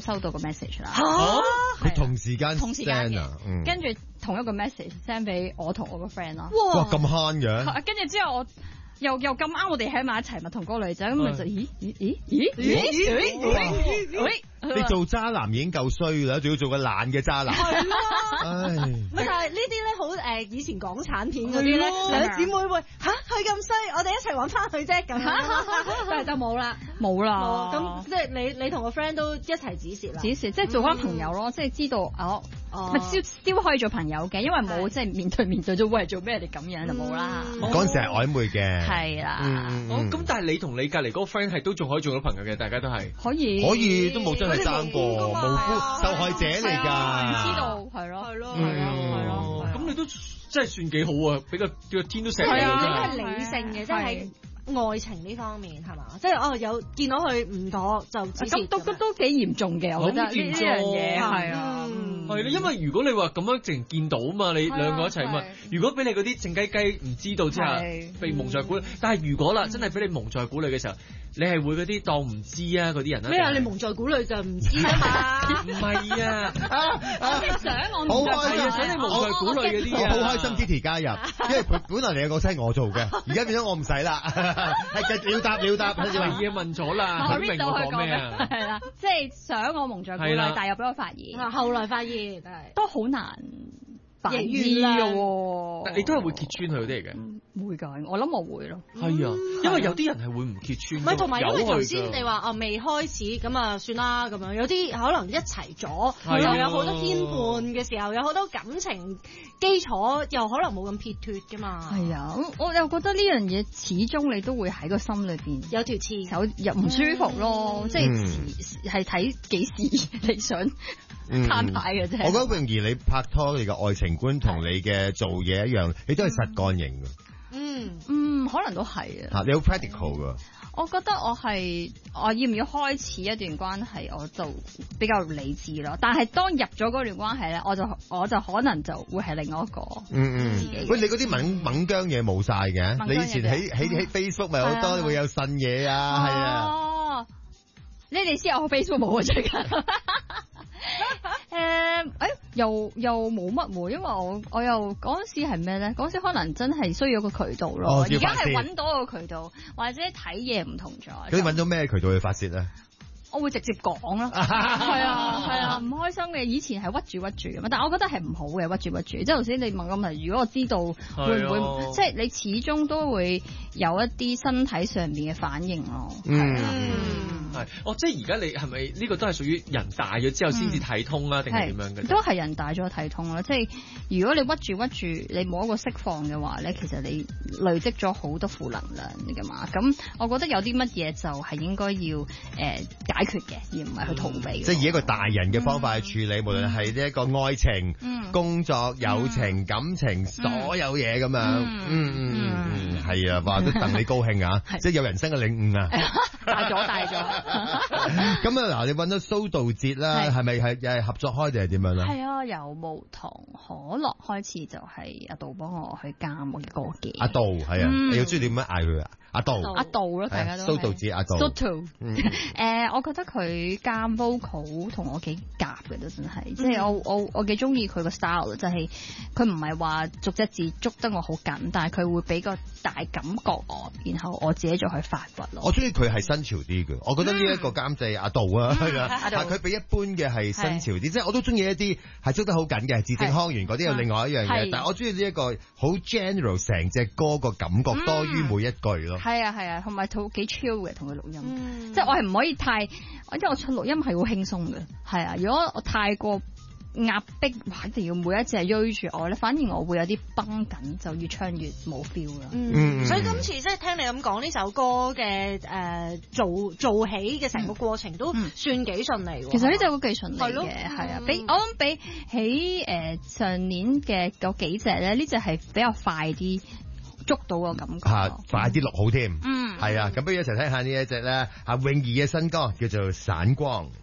收到個 message 啦。 佢同時間 send 啊， 跟住同一個 message send 俾我同我個 friend 咯。 哇，咁慳嘅！ 跟住之後我又咁啱，我哋喺埋一齊咪同嗰個女仔，咁咪就咦？ 你做渣男已經夠衰啦，仲要做個懶嘅渣男。 係咯， 唉， 但係呢啲咧好以前港產片嗰啲咧，兩姊妹會佢咁衰，我哋一齊揾翻佢啫咁，但係就冇啦。咁即係你同個 friend 都一齊指示啦， 即係做翻朋友咯，即係知道咪still可以做朋友嘅，因為冇即係面對咗喂做咩你咁樣就冇啦。 嗰陣時係曖昧嘅， 係啦。 咁但係你同你隔離嗰個 friend 係都仲可以做到朋友嘅，大家都係可以都冇真係爭過，無辜受害者嚟㗎。 唔知道係咯。 咁你都真係算幾好啊！俾個天都錫你啊！ 真係理性嘅，即係愛情呢方面係嘛？即係有見到佢唔妥就指示。 咁都幾嚴重嘅，我覺得呢樣嘢係啊。 係因為如果你話咁樣淨見到嘛，你兩個一齊嘛，如果俾你嗰啲靜雞雞唔知道之下被蒙在鼓裏，但係如果啦真係俾你蒙在鼓裏嘅時候，你係會嗰啲當唔知啊嗰啲人啊？ 咩啊？你蒙在鼓裏就唔知啊嘛？ 唔係啊！ 想我蒙在鼓裏， 想你蒙在鼓裏嗰啲我好開心 Kitty 加入，因為本來你有個聲我做嘅，而家變咗我唔使啦。係了答， 係嘢問咗啦，佢明我講咩啊？ 係啦，即係想我蒙在鼓裏，但又俾我發現， 後來發現都好難扮知嘅。 但你都係會揭穿佢嗰啲嚟嘅。 會㗎，我諗我會咯。 係啊，因為有啲人係會唔揭穿。 唔係，同埋因為頭先你話未開始咁啊，算啦咁樣。有啲可能一齊咗，又有好多牽絆嘅時候，有好多感情基礎，又可能冇咁撇脱㗎嘛。 係啊，我又覺得呢樣嘢始終你都會喺個心裏邊有條刺， 又唔舒服咯。即係睇幾時你想攤牌嘅啫。 我覺得泳兒你拍拖你嘅愛情觀同你嘅做嘢一樣，你都係實幹型嘅。 可能都係啊。 你好 practical 㗎。 我覺得我要唔要開始一段關係，我就比較理智咯。但係當入咗嗰段關係咧，我就可能就會係另外一個自己。 喂，你嗰啲猛姜嘢冇晒嘅，你以前喺 Facebook 咪好多會有信嘢啊，係啊。 你哋知我 Facebook 冇啊最近。又冇乜喎，因為我又嗰陣時係咩咧？嗰陣時可能真係需要個渠道咯。而家係揾到個渠道，或者睇嘢唔同咗。 咁你揾到咩渠道去發泄咧？ 我會直接講咯，係啊，唔開心嘅。以前係屈住咁嘛，但係我覺得係唔好嘅，屈住。即係頭先你問個問題，如果我知道會唔會，即係你始終都會有一啲身體上面嘅反應咯。 係，即係而家你係咪呢個都係屬於人大咗之後先至睇通啊？定係點樣嘅？ 都係人大咗睇通啦。即係如果你屈住，你冇一個釋放嘅話咧，其實你累積咗好多負能量㗎嘛。咁我覺得有啲乜嘢就係應該要解決嘅，而唔係去逃避。 即係以一個大人嘅方法去處理，無論係呢一個愛情、工作、友情、感情，所有嘢咁樣。係啊，話都戥你高興啊！即係有人生嘅領悟啊！ 大咗。 咁啊，嗱，你揾到蘇道哲啦，係咪又係合作開定係點樣咧？ 係啊，由無糖可樂開始就係阿杜幫我去監我嘅歌嘅。 阿杜係啊，你要知點樣嗌佢啊？阿杜咯，大家都蘇道哲阿杜。 我覺得佢監 vocal 同我幾夾嘅都真係，即係我幾中意佢個 style，就係佢唔係話逐隻字捉得我好緊，但係佢會俾個大感覺我，然後我自己再去發掘咯。 我中意佢係新潮啲嘅，我覺得呢一個監製阿杜啊，佢比一般嘅係新潮啲，即係我都中意一啲係捉得好緊嘅，字正腔圓嗰啲有另外一樣嘢，但係我中意呢一個好 general 成隻歌個感覺多於每一句咯。 係啊，同埋佢幾 chill 嘅，同佢錄音，即係我係唔可以太，因為我唱錄音係好輕鬆嘅，係啊，如果我太過壓迫，一定要每一隻追住我咧，反而我會有啲繃緊，就越唱越冇 feel 啦。 所以今次即係聽你咁講呢首歌嘅做起嘅成個過程都算幾順利喎。 其實呢隻歌幾順利嘅，係啊，我諗比起上年嘅嗰幾隻咧，呢隻係比較快啲。捉到個感覺， 快啲錄好添，係啊，咁不如一齊聽下呢一隻咧，泳兒嘅新歌叫做《散光》。